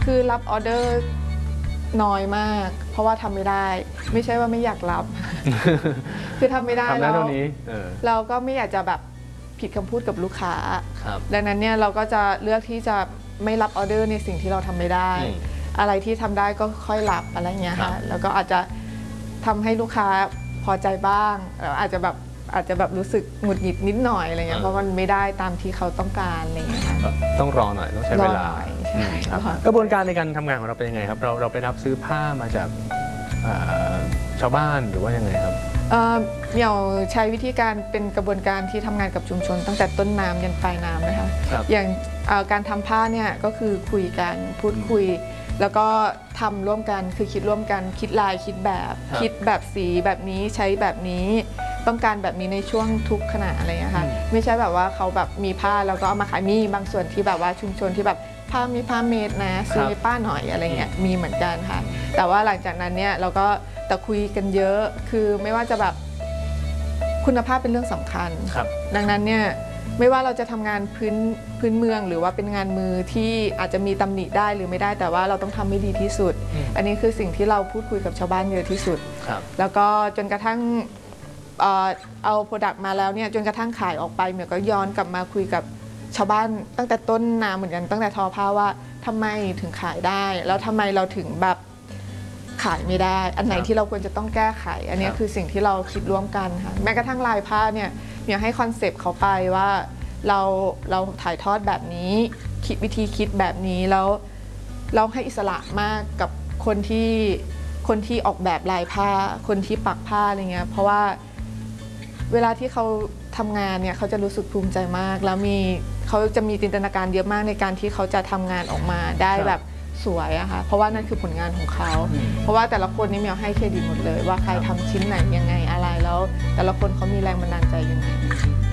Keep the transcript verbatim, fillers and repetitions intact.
คือรับออเดอร์น้อยมากเพราะว่าทำไม่ได้ไม่ใช่ว่าไม่อยากรับ คือทำไม่ได้ทำได้เท่านี้เราก็ไม่อยากจะแบบผิดคำพูดกับลูกค้าครับดังนั้นเนี่ยเราก็จะเลือกที่จะไม่รับออเดอร์ในสิ่งที่เราทำไม่ได้อะไรที่ทำได้ก็ค่อยรับอะไรเงี้ยค่ะแล้วก็อาจจะทำให้ลูกค้าพอใจบ้างอาจจะแบบอาจจะแบบรู้สึกหงุดหงิดนิดหน่อยอะไรเงี้ยเพราะมันไม่ได้ตามที่เขาต้องการอะไรเงี้ยค่ะต้องรอหน่อยต้องใช้เวลากระบวนการในการทำงานของเราเป็นยังไงครับเราเราไปรับซื้อผ้ามาจากชาวบ้านหรือว่ายังไงครับเหมี่ยวใช้วิธีการเป็นกระบวนการที่ทำงานกับชุมชนตั้งแต่ต้นน้ำยันปลายน้ำนะคะอย่างการทำผ้าเนี่ยก็คือคุยกันพูดคุยแล้วก็ทำร่วมกันคือคิดร่วมกันคิดลายคิดแบบคิดแบบสีแบบนี้ใช้แบบนี้ต้องการแบบนี้ในช่วงทุกขณะอะไรอย่างนี้ค่ะไม่ใช่แบบว่าเขาแบบมีผ้าแล้วก็เอามาขายมีบางส่วนที่แบบว่าชุมชนที่แบบผ้ามีผ้าเมดนะซื้อให้ป้าหน่อยอะไรเงี้ยมีเหมือนกันค่ะแต่ว่าหลังจากนั้นเนี่ยเราก็แต่คุยกันเยอะคือไม่ว่าจะแบบคุณภาพเป็นเรื่องสำคัญดังนั้นเนี่ยไม่ว่าเราจะทำงานพื้นพื้นเมืองหรือว่าเป็นงานมือที่อาจจะมีตำหนิได้หรือไม่ได้แต่ว่าเราต้องทำให้ดีที่สุดอันนี้คือสิ่งที่เราพูดคุยกับชาวบ้านเยอะที่สุดแล้วก็จนกระทั่งเอาโปรดักต์มาแล้วเนี่ยจนกระทั่งขายออกไปเหมือนก็ย้อนกลับมาคุยกับชาวบ้านตั้งแต่ต้นน้ำเหมือนกันตั้งแต่ทอผ้าว่าทำไมถึงขายได้แล้วทำไมเราถึงแบบขายไม่ได้อันไหนที่เราควรจะต้องแก้ไขอันนี้คือสิ่งที่เราคิดร่วมกันค่ะแม้กระทั่งลายผ้าเนี่ยอยากให้คอนเซปต์เขาไปว่าเราเราถ่ายทอดแบบนี้คิดวิธีคิดแบบนี้แล้วเราให้อิสระมากกับคนที่คนที่ออกแบบลายผ้าคนที่ปักผ้าอะไรเงี้ยเพราะว่าเวลาที่เขาทำงานเนี่ยเขาจะรู้สึกภูมิใจมากแล้วมีเขาจะมีจินตนาการเยอะมากในการที่เขาจะทำงานออกมาได้แบบสวยอะค่ะเพราะว่านั่นคือผลงานของเขาเพราะว่าแต่ละคนนี่เมียวให้เครดิตหมดเลยว่าใครทำชิ้นไหนยังไงอะไรแล้วแต่ละคนเขามีแรงบันดาลใจยังไง